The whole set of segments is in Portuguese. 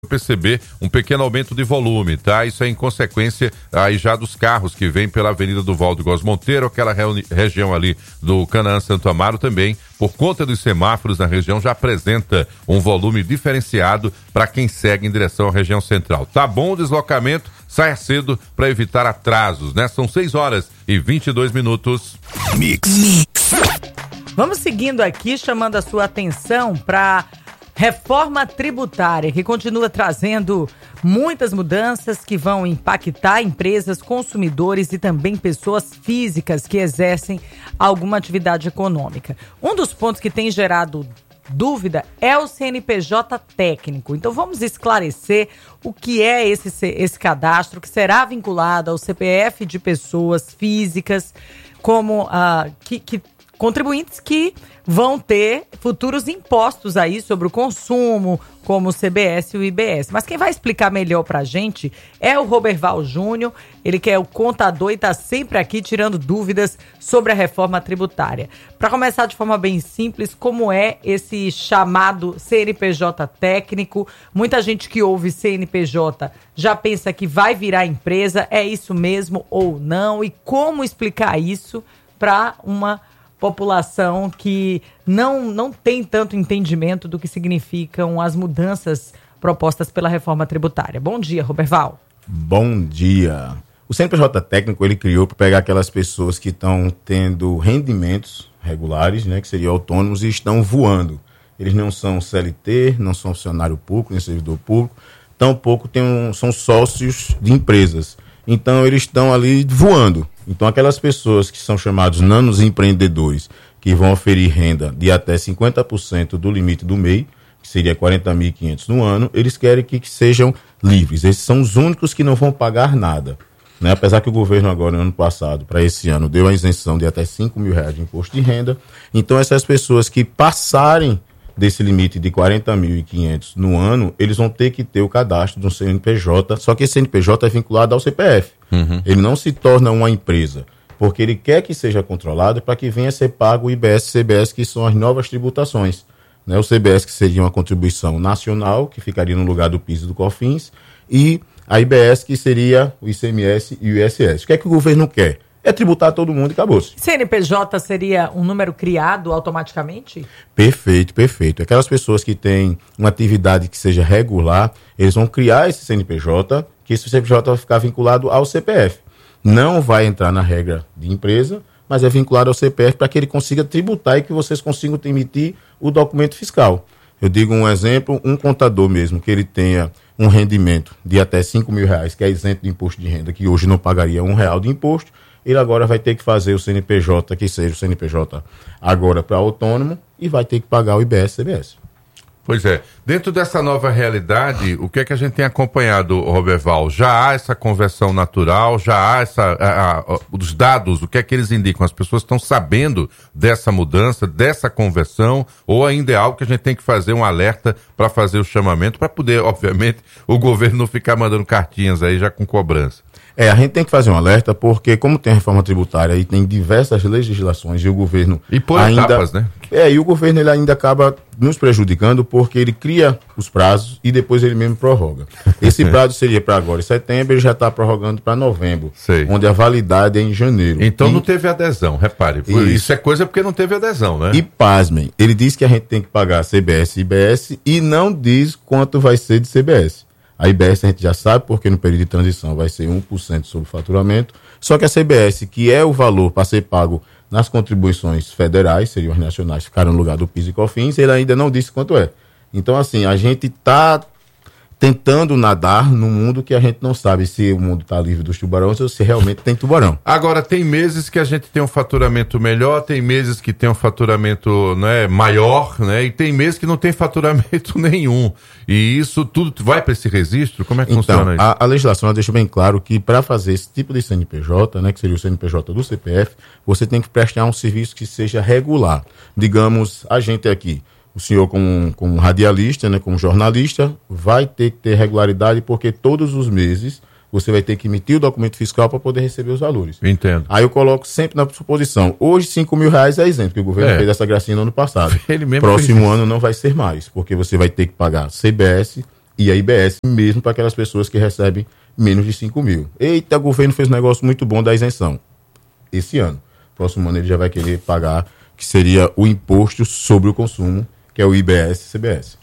perceber um pequeno aumento de volume, tá? Isso é em consequência aí já dos carros que vêm pela Avenida do Valdo Góes Monteiro, aquela região ali do Canaã Santo Amaro também, por conta dos semáforos na região, já apresenta um volume diferenciado para quem segue em direção à região central. Tá bom o deslocamento? Saia cedo para evitar atrasos, né? São 6h22. Mix. Vamos seguindo aqui, chamando a sua atenção para reforma tributária, que continua trazendo muitas mudanças que vão impactar empresas, consumidores e também pessoas físicas que exercem alguma atividade econômica. Um dos pontos que tem gerado dúvida é o CNPJ técnico. Então vamos esclarecer o que é esse cadastro que será vinculado ao CPF de pessoas físicas, como contribuintes que vão ter futuros impostos aí sobre o consumo, como o CBS e o IBS. Mas quem vai explicar melhor pra gente é o Roberval Júnior, ele que é o contador e tá sempre aqui tirando dúvidas sobre a reforma tributária. Para começar de forma bem simples, como é esse chamado CNPJ técnico? Muita gente que ouve CNPJ já pensa que vai virar empresa, é isso mesmo ou não? E como explicar isso para uma população que não tem tanto entendimento do que significam as mudanças propostas pela reforma tributária. Bom dia, Roberval. Bom dia. O CNPJ técnico ele criou para pegar aquelas pessoas que estão tendo rendimentos regulares, né, que seriam autônomos e estão voando. Eles não são CLT, não são funcionário público, nem servidor público, tampouco são sócios de empresas. Então eles estão ali voando. Então aquelas pessoas que são chamados nanos empreendedores, que vão oferir renda de até 50% do limite do MEI, que seria 40.500 no ano, eles querem que sejam livres. Esses são os únicos que não vão pagar nada, né? Apesar que o governo agora, no ano passado, para esse ano, deu a isenção de até R$5.000 de imposto de renda. Então essas pessoas que passarem desse limite de 40.500 no ano, eles vão ter que ter o cadastro de um CNPJ, só que esse CNPJ é vinculado ao CPF. Ele não se torna uma empresa, porque ele quer que seja controlado para que venha a ser pago o IBS e CBS, que são as novas tributações. Né? O CBS, que seria uma contribuição nacional, que ficaria no lugar do PIS e do COFINS, e a IBS, que seria o ICMS e o ISS. O que é que o governo quer? É tributar todo mundo e acabou-se. CNPJ seria um número criado automaticamente? Perfeito. Aquelas pessoas que têm uma atividade que seja regular, eles vão criar esse CNPJ, que esse CNPJ vai ficar vinculado ao CPF. Não vai entrar na regra de empresa, mas é vinculado ao CPF para que ele consiga tributar e que vocês consigam emitir o documento fiscal. Eu digo um exemplo, um contador mesmo, que ele tenha um rendimento de até R$5.000, que é isento de imposto de renda, que hoje não pagaria R$1 de imposto, ele agora vai ter que fazer o CNPJ, que seja o CNPJ agora para autônomo, e vai ter que pagar o IBS e CBS. Pois é. Dentro dessa nova realidade, o que é que a gente tem acompanhado, Roberval? Já há essa conversão natural, já há os dados, o que é que eles indicam? As pessoas estão sabendo dessa mudança, dessa conversão, ou ainda é algo que a gente tem que fazer um alerta para fazer o chamamento, para poder, obviamente, o governo não ficar mandando cartinhas aí já com cobrança? A gente tem que fazer um alerta, porque como tem a reforma tributária e tem diversas legislações e o governo e por etapas, né? E o governo ele ainda acaba nos prejudicando porque ele cria os prazos e depois ele mesmo prorroga. Esse prazo seria para agora em setembro, ele já está prorrogando para novembro, onde a validade é em janeiro. Então não teve adesão, repare. Isso é coisa porque não teve adesão, né? E pasmem, ele diz que a gente tem que pagar CBS e IBS e não diz quanto vai ser de CBS. A IBS a gente já sabe, porque no período de transição vai ser 1% sobre o faturamento. Só que a CBS, que é o valor para ser pago nas contribuições federais, seriam as nacionais, ficaram no lugar do PIS e COFINS, ele ainda não disse quanto é. Então, assim, a gente está tentando nadar num mundo que a gente não sabe se o mundo está livre dos tubarões ou se realmente tem tubarão. Agora, tem meses que a gente tem um faturamento melhor, tem meses que tem um faturamento, né, maior, né, e tem meses que não tem faturamento nenhum. E isso tudo vai para esse registro? Como é que funciona isso? A legislação ela deixa bem claro que para fazer esse tipo de CNPJ, né, que seria o CNPJ do CPF, você tem que prestar um serviço que seja regular. Digamos, a gente aqui, o senhor como radialista, né, como jornalista, vai ter que ter regularidade porque todos os meses você vai ter que emitir o documento fiscal para poder receber os valores. Entendo. Aí eu coloco sempre na suposição, hoje R$5.000 é isento, porque o governo fez essa gracinha no ano passado. Ele mesmo Próximo ano não vai ser mais, porque você vai ter que pagar CBS, e a IBS mesmo para aquelas pessoas que recebem menos de 5 mil. Eita, o governo fez um negócio muito bom da isenção. Esse ano. Próximo ano ele já vai querer pagar, que seria o imposto sobre o consumo, que é o IBS e CBS.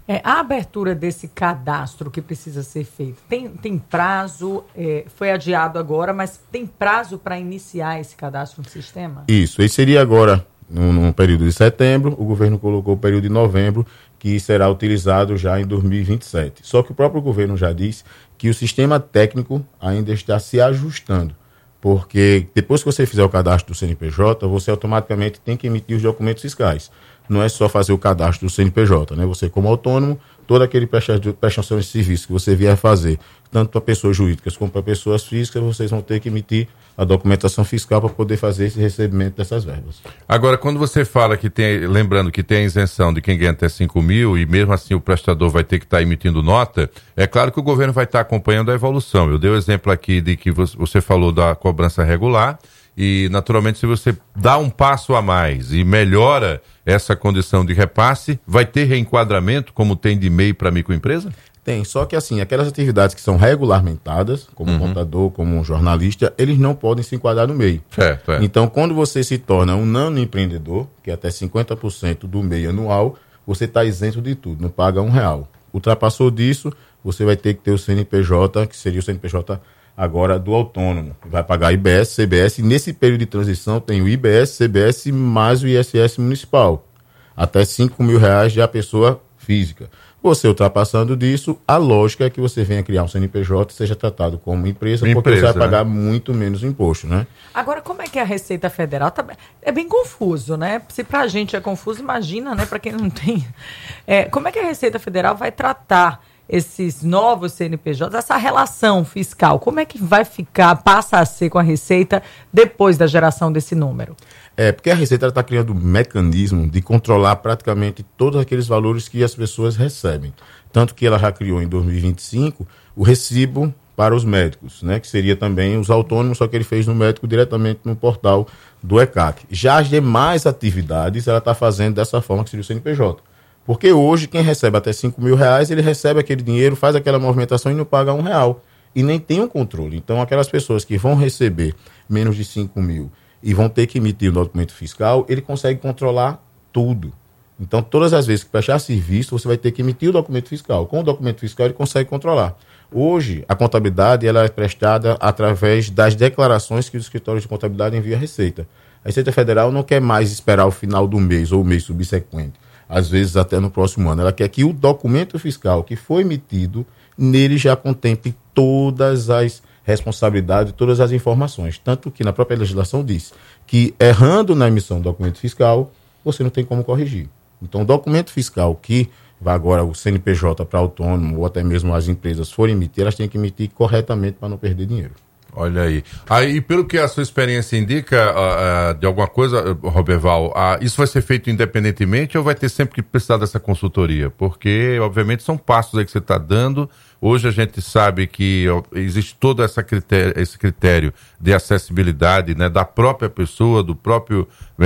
A abertura desse cadastro que precisa ser feito, tem prazo, foi adiado agora, mas tem prazo para iniciar esse cadastro no sistema? Isso, esse seria agora, no período de setembro, o governo colocou o período de novembro, que será utilizado já em 2027. Só que o próprio governo já diz que o sistema técnico ainda está se ajustando, porque depois que você fizer o cadastro do CNPJ, você automaticamente tem que emitir os documentos fiscais. Não é só fazer o cadastro do CNPJ, né? Você, como autônomo, todo aquele prestação de serviço que você vier fazer, tanto para pessoas jurídicas como para pessoas físicas, vocês vão ter que emitir a documentação fiscal para poder fazer esse recebimento dessas verbas. Agora, quando você fala que tem, lembrando que tem a isenção de quem ganha até 5 mil e mesmo assim o prestador vai ter que estar emitindo nota, é claro que o governo vai estar acompanhando a evolução. Eu dei o exemplo aqui de que você falou da cobrança regular e, naturalmente, se você dá um passo a mais e melhora essa condição de repasse, vai ter reenquadramento como tem de MEI para microempresa? Tem, só que assim, aquelas atividades que são regulamentadas, como contador, como jornalista, eles não podem se enquadrar no MEI. Certo, Então, quando você se torna um nano-empreendedor, que é até 50% do MEI anual, você está isento de tudo, não paga R$1. Ultrapassou disso, você vai ter que ter o CNPJ, que seria o CNPJ agora do autônomo. Vai pagar IBS, CBS, e nesse período de transição tem o IBS, CBS mais o ISS municipal. Até R$5 mil já a pessoa física. Você ultrapassando disso, a lógica é que você venha criar um CNPJ e seja tratado como empresa, porque você vai pagar muito menos imposto, né? Agora, como é que a Receita Federal... É bem confuso, né? Se pra gente é confuso, imagina, né? Pra quem não tem... como é que a Receita Federal vai tratar esses novos CNPJs, essa relação fiscal? Como é que vai ficar, passa a ser com a Receita depois da geração desse número? Porque a Receita está criando um mecanismo de controlar praticamente todos aqueles valores que as pessoas recebem. Tanto que ela já criou em 2025 o recibo para os médicos, né, que seria também os autônomos, só que ele fez no médico diretamente no portal do ECAC. Já as demais atividades ela está fazendo dessa forma, que seria o CNPJ. Porque hoje quem recebe até R$5 mil, ele recebe aquele dinheiro, faz aquela movimentação e não paga R$1. E nem tem um controle. Então aquelas pessoas que vão receber menos de 5 mil e vão ter que emitir o documento fiscal, ele consegue controlar tudo. Então, todas as vezes que prestar serviço, você vai ter que emitir o documento fiscal. Com o documento fiscal, ele consegue controlar. Hoje, a contabilidade ela é prestada através das declarações que os escritórios de contabilidade enviam à Receita. A Receita Federal não quer mais esperar o final do mês ou o mês subsequente, às vezes até no próximo ano. Ela quer que o documento fiscal que foi emitido, nele já contemple todas as responsabilidade de todas as informações. Tanto que na própria legislação diz que, errando na emissão do documento fiscal, você não tem como corrigir. Então, o documento fiscal que vai agora o CNPJ para autônomo ou até mesmo as empresas forem emitir, elas têm que emitir corretamente para não perder dinheiro. Olha aí. Aí, pelo que a sua experiência indica, de alguma coisa, Roberval, isso vai ser feito independentemente ou vai ter sempre que precisar dessa consultoria? Porque, obviamente, são passos aí que você está dando. Hoje a gente sabe que existe todo esse critério de acessibilidade, né, da própria pessoa, do próprio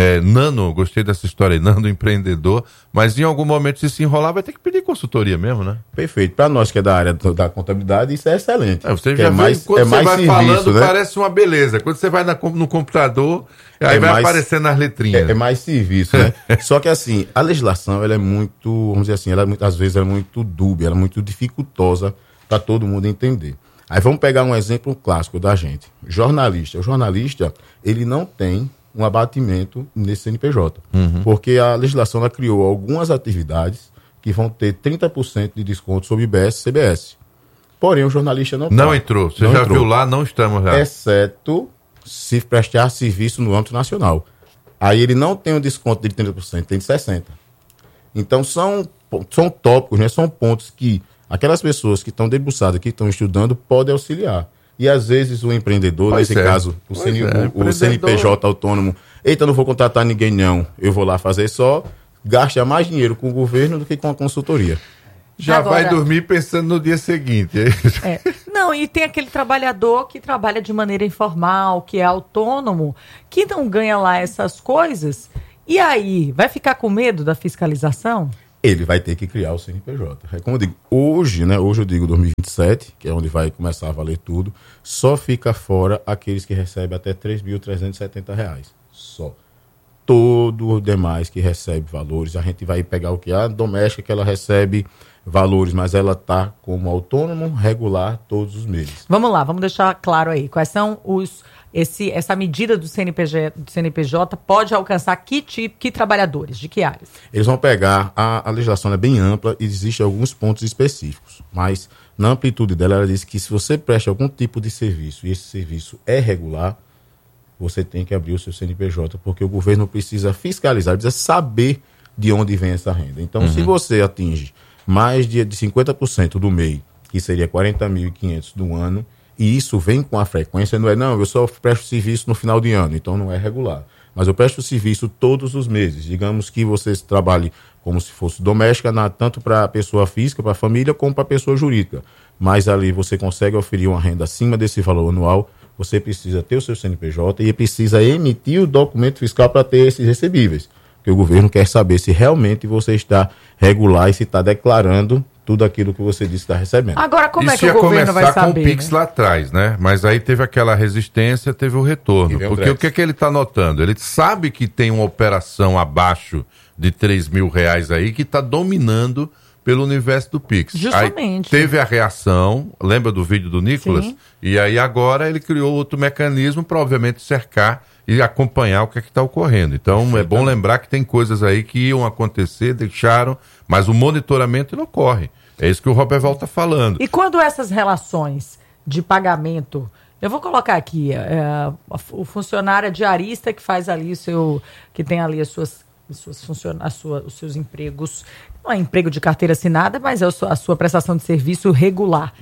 gostei dessa história aí, nano empreendedor, mas em algum momento se enrolar vai ter que pedir consultoria mesmo, né? Perfeito. Para nós que é da área da contabilidade, isso é excelente. Você já vê, quando você vai serviço, falando, né? Parece uma beleza. Quando você vai no computador, aí vai aparecendo nas letrinhas. É mais serviço, né? Só que assim, a legislação, ela é muito, vamos dizer assim, às vezes ela é muito dúbia, ela é muito dificultosa para todo mundo entender. Aí vamos pegar um exemplo clássico da gente. Jornalista. O jornalista, ele não tem um abatimento nesse CNPJ. Porque a legislação ela criou algumas atividades que vão ter 30% de desconto sobre IBS e CBS. Porém, o jornalista não entrou. Você já viu lá, não estamos lá. Exceto se prestar serviço no âmbito nacional. Aí ele não tem um desconto de 30%, tem de 60%. Então são tópicos, né? São pontos que aquelas pessoas que estão debruçadas, que estão estudando, podem auxiliar. E às vezes o empreendedor, nesse caso, o CNPJ autônomo, eita, não vou contratar ninguém não, eu vou lá fazer só, gasta mais dinheiro com o governo do que com a consultoria. Já agora, vai dormir pensando no dia seguinte. Não, e tem aquele trabalhador que trabalha de maneira informal, que é autônomo, que não ganha lá essas coisas, e aí, vai ficar com medo da fiscalização? ele vai ter que criar o CNPJ. É como eu digo, hoje eu digo 2027, que é onde vai começar a valer tudo, só fica fora aqueles que recebem até R$ 3.370. Só. Todo o demais que recebe valores, a gente vai pegar o que? A doméstica que ela recebe valores, mas ela está como autônomo regular todos os meses. Vamos lá, vamos deixar claro aí. Quais são essa medida do CNPJ pode alcançar que trabalhadores, de que áreas? Eles vão pegar, a legislação é bem ampla e existem alguns pontos específicos, mas na amplitude dela, ela diz que se você presta algum tipo de serviço e esse serviço é regular, você tem que abrir o seu CNPJ, porque o governo precisa fiscalizar, precisa saber de onde vem essa renda. Então, se você atinge mais de 50% do MEI, que seria 40.500 do ano, e isso vem com a frequência, não, eu só presto serviço no final de ano, então não é regular. Mas eu presto serviço todos os meses. Digamos que você trabalhe como se fosse doméstica, tanto para a pessoa física, para a família, como para a pessoa jurídica. Mas ali você consegue oferir uma renda acima desse valor anual, você precisa ter o seu CNPJ e precisa emitir o documento fiscal para ter esses recebíveis. Porque o governo quer saber se realmente você está regular e se está declarando tudo aquilo que você disse que está recebendo. Agora, como é que o governo vai saber? Isso ia começar com o Pix lá atrás, né? Mas aí teve aquela resistência, teve o retorno. Porque o que é que ele está notando? Ele sabe que tem uma operação abaixo de R$3.000 aí que está dominando pelo universo do Pix. Justamente. Aí teve a reação, lembra do vídeo do Nicolas? Sim. E aí agora ele criou outro mecanismo para, obviamente, cercar e acompanhar o que é que está ocorrendo. Então, é bom lembrar que tem coisas aí que iam acontecer, deixaram, mas o monitoramento não ocorre. É isso que o Roberval está falando. E quando essas relações de pagamento, eu vou colocar aqui, o funcionário diarista que faz ali que tem ali os seus empregos, não é emprego de carteira assinada, mas é a sua prestação de serviço regular.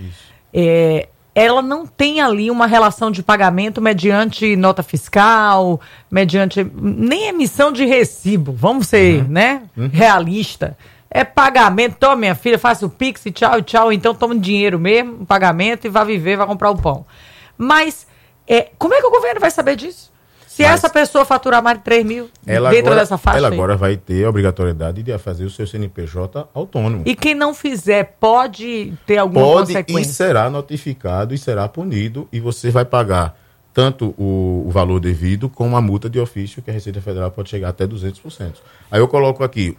Ela não tem ali uma relação de pagamento mediante nota fiscal, mediante nem emissão de recibo, vamos ser realista. É pagamento, toma minha filha, faça o Pix e tchau, então toma dinheiro mesmo, pagamento e vai viver, vai comprar o pão. Mas como é que o governo vai saber disso? Se essa pessoa faturar mais de 3 mil dentro dessa faixa, ela agora vai ter a obrigatoriedade de fazer o seu CNPJ autônomo. E quem não fizer pode ter alguma consequência? Pode, e será notificado e será punido, e você vai pagar tanto o valor devido como a multa de ofício, que a Receita Federal pode chegar até 200%. Aí eu coloco aqui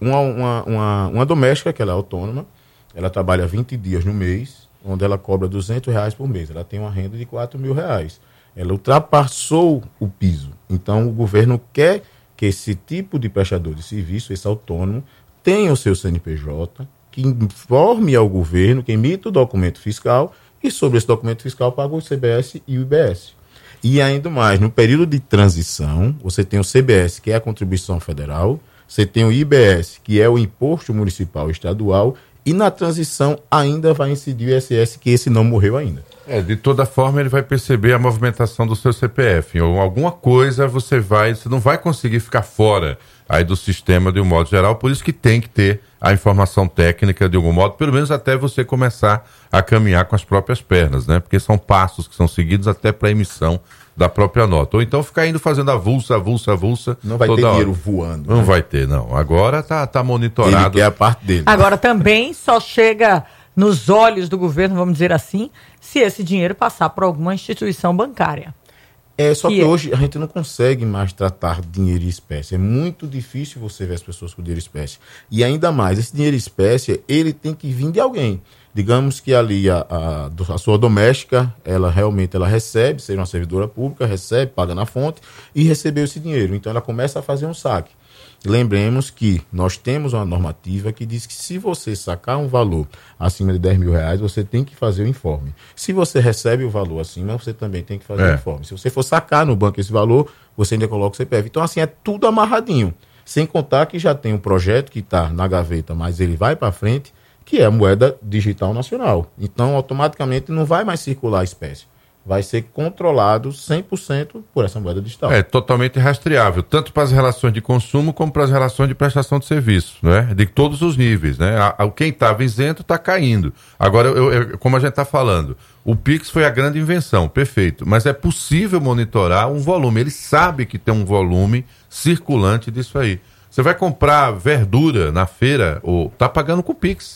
uma doméstica, que ela é autônoma, ela trabalha 20 dias no mês, onde ela cobra R$200 por mês, ela tem uma renda de R$4.000. Ela ultrapassou o piso. Então, o governo quer que esse tipo de prestador de serviço, esse autônomo, tenha o seu CNPJ, que informe ao governo, que emita o documento fiscal, e sobre esse documento fiscal paga o CBS e o IBS. E ainda mais, no período de transição, você tem o CBS, que é a contribuição federal, você tem o IBS, que é o imposto municipal e estadual, e na transição ainda vai incidir o ISS, que esse não morreu ainda. De toda forma, ele vai perceber a movimentação do seu CPF. Ou alguma coisa você não vai conseguir ficar fora aí do sistema de um modo geral, por isso que tem que ter a informação técnica de algum modo, pelo menos até você começar a caminhar com as próprias pernas, né? Porque são passos que são seguidos até para a emissão da própria nota. Ou então ficar indo fazendo avulsa. Não vai ter dinheiro voando. Não vai ter, não. Agora tá monitorado. Ele quer a parte dele. Agora também só chega nos olhos do governo, vamos dizer assim, se esse dinheiro passar por alguma instituição bancária. Só que hoje a gente não consegue mais tratar dinheiro em espécie. É muito difícil você ver as pessoas com dinheiro em espécie. E ainda mais, esse dinheiro em espécie, ele tem que vir de alguém. Digamos que ali a sua doméstica, ela realmente recebe, seja uma servidora pública, recebe, paga na fonte e recebeu esse dinheiro. Então ela começa a fazer um saque. Lembremos que nós temos uma normativa que diz que se você sacar um valor acima de R$10.000, você tem que fazer o informe. Se você recebe o valor acima, você também tem que fazer o informe. Se você for sacar no banco esse valor, você ainda coloca o CPF. Então, assim, é tudo amarradinho. Sem contar que já tem um projeto que está na gaveta, mas ele vai para frente, que é a moeda digital nacional. Então, automaticamente, não vai mais circular a espécie. Vai ser controlado 100% por essa moeda digital. É totalmente rastreável, tanto para as relações de consumo como para as relações de prestação de serviço, né? De todos os níveis, né? Quem estava isento está caindo. Agora, como a gente está falando, o Pix foi a grande invenção, perfeito, mas é possível monitorar um volume. Ele sabe que tem um volume circulante disso aí. Você vai comprar verdura na feira, ou tá pagando com o Pix.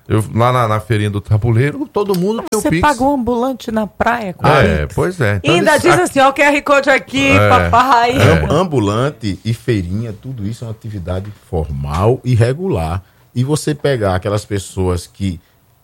Lá na feirinha do tabuleiro, todo mundo tem o Pix. Você pagou um ambulante na praia com Pix? Pois é. Então, e ainda diz assim, ó, o QR Code aqui, papai. Ambulante e feirinha, tudo isso é uma atividade formal e regular. E você pegar aquelas pessoas que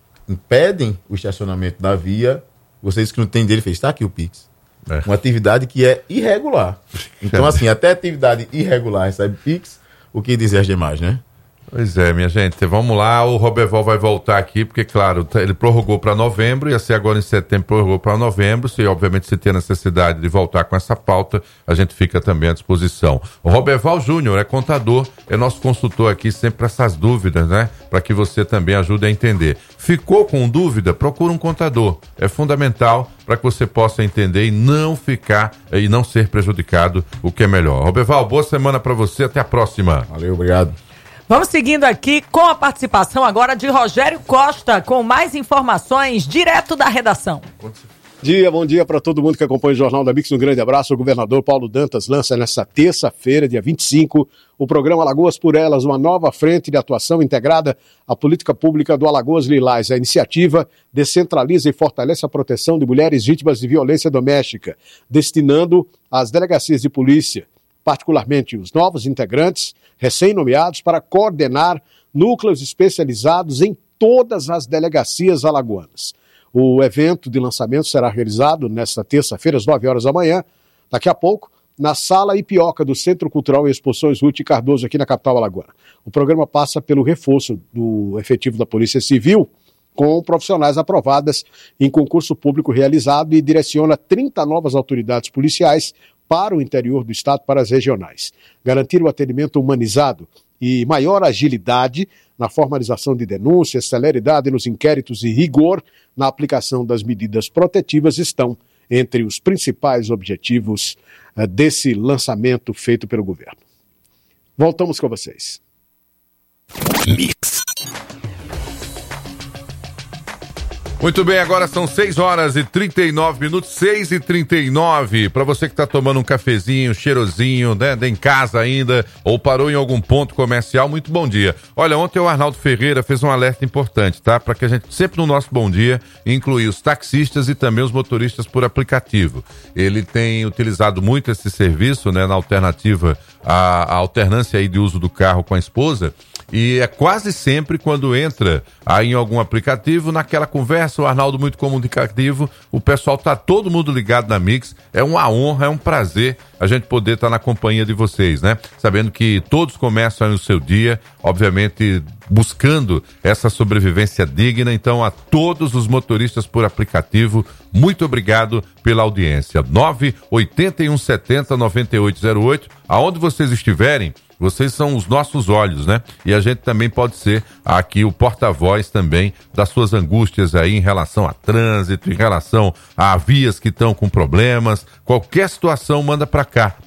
impedem o estacionamento da via, vocês que não tem dele, fez, tá aqui o Pix. Uma atividade que é irregular. Então, assim, até atividade irregular recebe Pix, o que dizer as demais, né? Pois é, minha gente, vamos lá, o Roberval vai voltar aqui, porque, claro, ele prorrogou para novembro, ia ser agora em setembro, prorrogou para novembro, se obviamente se tem necessidade de voltar com essa pauta, a gente fica também à disposição. O Roberval Júnior é contador, é nosso consultor aqui sempre para essas dúvidas, né? Para que você também ajude a entender. Ficou com dúvida? Procura um contador, é fundamental para que você possa entender e não ficar e não ser prejudicado, o que é melhor. Roberval, boa semana para você, até a próxima. Valeu, obrigado. Vamos seguindo aqui com a participação agora de Rogério Costa, com mais informações direto da redação. Bom dia para todo mundo que acompanha o Jornal da Mix. Um grande abraço. O governador Paulo Dantas lança nesta terça-feira, dia 25, o programa Alagoas por Elas, uma nova frente de atuação integrada à política pública do Alagoas Lilás. A iniciativa descentraliza e fortalece a proteção de mulheres vítimas de violência doméstica, destinando às delegacias de polícia, particularmente os novos integrantes recém-nomeados, para coordenar núcleos especializados em todas as delegacias alagoanas. O evento de lançamento será realizado nesta terça-feira, às 9 horas da manhã, daqui a pouco, na Sala Ipioca do Centro Cultural e Exposições Ruth Cardoso, aqui na capital alagoana. O programa passa pelo reforço do efetivo da Polícia Civil, com profissionais aprovadas em concurso público realizado, e direciona 30 novas autoridades policiais para o interior do estado, para as regionais. Garantir o atendimento humanizado e maior agilidade na formalização de denúncias, celeridade nos inquéritos e rigor na aplicação das medidas protetivas estão entre os principais objetivos desse lançamento feito pelo governo. Voltamos com vocês. Mix. Muito bem, agora são 6h39, 6h39. Para você que está tomando um cafezinho, cheirosinho, né, em casa ainda, ou parou em algum ponto comercial, muito bom dia. Olha, ontem o Arnaldo Ferreira fez um alerta importante, tá? Para que a gente sempre no nosso bom dia incluir os taxistas e também os motoristas por aplicativo. Ele tem utilizado muito esse serviço, né, na alternativa, a alternância aí de uso do carro com a esposa. E é quase sempre quando entra aí em algum aplicativo, naquela conversa, o Arnaldo muito comunicativo, o pessoal tá todo mundo ligado na Mix. É uma honra, é um prazer a gente poder estar na companhia de vocês, né? Sabendo que todos começam aí o seu dia, obviamente buscando essa sobrevivência digna. Então, a todos os motoristas por aplicativo, muito obrigado pela audiência. 98170-9808, aonde vocês estiverem, vocês são os nossos olhos, né? E a gente também pode ser aqui o porta-voz também das suas angústias aí em relação a trânsito, em relação a vias que estão com problemas. Qualquer situação, manda pra cá.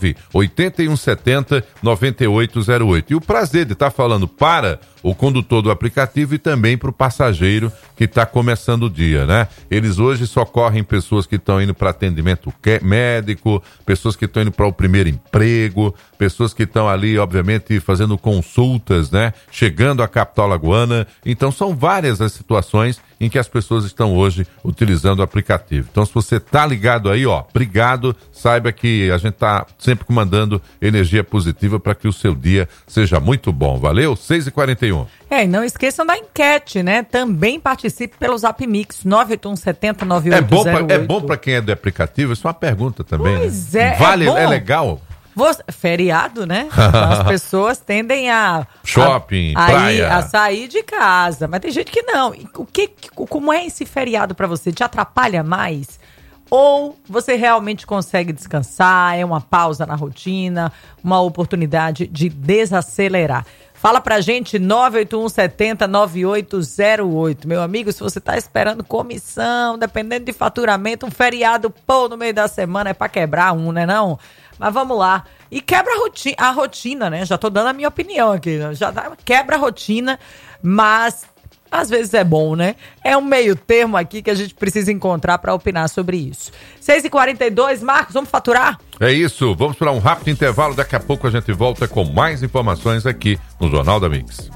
98170-9808. E o prazer de estar falando para o condutor do aplicativo e também para o passageiro que está começando o dia, né? Eles hoje socorrem pessoas que estão indo para atendimento médico, pessoas que estão indo para o primeiro emprego, pessoas que estão ali, obviamente, fazendo consultas, né? Chegando à capital alagoana. Então, são várias as situações em que as pessoas estão hoje utilizando o aplicativo. Então, se você tá ligado aí, ó, obrigado, saiba que a gente tá sempre mandando energia positiva para que o seu dia seja muito bom. Valeu? 6h41. E não esqueçam da enquete, né? Também participe pelo Zap Mix, 98170-9808. É bom para quem é do aplicativo? Isso é uma pergunta também, pois né? É, vale, é legal? Feriado, né? As pessoas tendem a shopping, praia, a sair de casa, mas tem gente que não. Como é esse feriado pra você? Te atrapalha mais? Ou você realmente consegue descansar? É uma pausa na rotina, uma oportunidade de desacelerar? Fala pra gente, 98170-9808. Meu amigo, se você tá esperando comissão, dependendo de faturamento, um feriado, no meio da semana é pra quebrar né não? Mas vamos lá. E quebra a rotina, né? Já tô dando a minha opinião aqui. Quebra a rotina, mas às vezes é bom, né? É um meio termo aqui que a gente precisa encontrar para opinar sobre isso. 6h42, Marcos, vamos faturar? É isso, vamos para um rápido intervalo, daqui a pouco a gente volta com mais informações aqui no Jornal da Mix.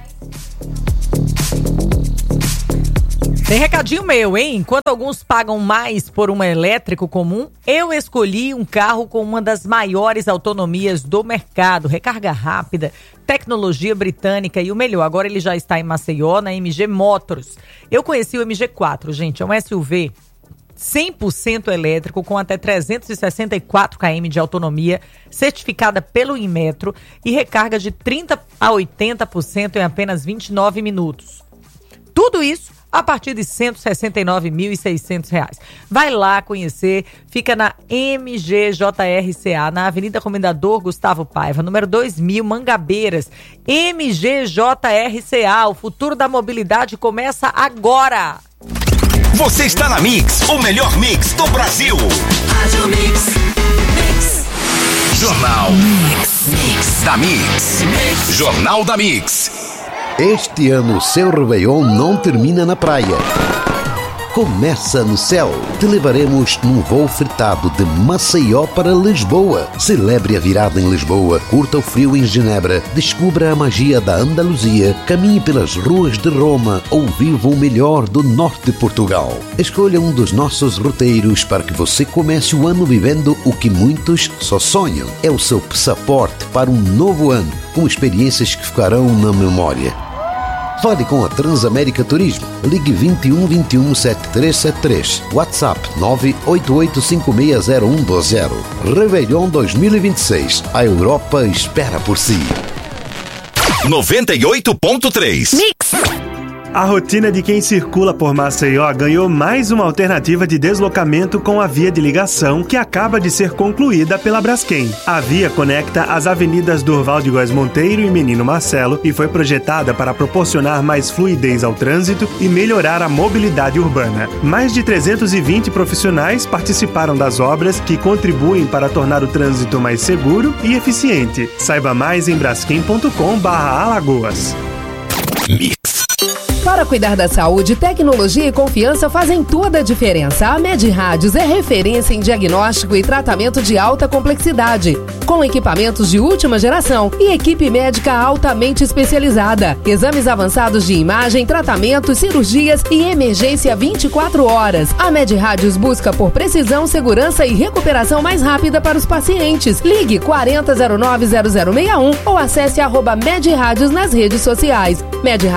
Tem recadinho meu, hein? Enquanto alguns pagam mais por um elétrico comum, eu escolhi um carro com uma das maiores autonomias do mercado. Recarga rápida, tecnologia britânica e o melhor, agora ele já está em Maceió, na MG Motors. Eu conheci o MG4, gente, é um SUV 100% elétrico com até 364 km de autonomia, certificada pelo Inmetro e recarga de 30% a 80% em apenas 29 minutos. Tudo isso a partir de R$ 169.600. Vai lá conhecer, fica na MGJRCA, na Avenida Comendador Gustavo Paiva, número 2000, Mangabeiras. MGJRCA, o futuro da mobilidade começa agora. Você está na Mix, o melhor mix do Brasil. Rádio Mix. Jornal Mix. Da Mix. Jornal da Mix. Este ano, seu Réveillon não termina na praia. Começa no céu. Te levaremos num voo fretado de Maceió para Lisboa. Celebre a virada em Lisboa, curta o frio em Genebra, descubra a magia da Andaluzia, caminhe pelas ruas de Roma ou viva o melhor do norte de Portugal. Escolha um dos nossos roteiros para que você comece o ano vivendo o que muitos só sonham. É o seu passaporte para um novo ano, com experiências que ficarão na memória. Fale com a Transamérica Turismo. Ligue 21 21 7373. WhatsApp 988560120. Réveillon 2026. A Europa espera por si. 98.3 Mix. A rotina de quem circula por Maceió ganhou mais uma alternativa de deslocamento com a via de ligação que acaba de ser concluída pela Braskem. A via conecta as avenidas Durval de Góes Monteiro e Menino Marcelo e foi projetada para proporcionar mais fluidez ao trânsito e melhorar a mobilidade urbana. Mais de 320 profissionais participaram das obras que contribuem para tornar o trânsito mais seguro e eficiente. Saiba mais em braskem.com/Alagoas. Mix. Para cuidar da saúde, tecnologia e confiança fazem toda a diferença. A Med Rádios é referência em diagnóstico e tratamento de alta complexidade, com equipamentos de última geração e equipe médica altamente especializada. Exames avançados de imagem, tratamentos, cirurgias e emergência 24 horas. A Med Rádios busca por precisão, segurança e recuperação mais rápida para os pacientes. Ligue 40090061 ou acesse @Med Rádios nas redes sociais. Med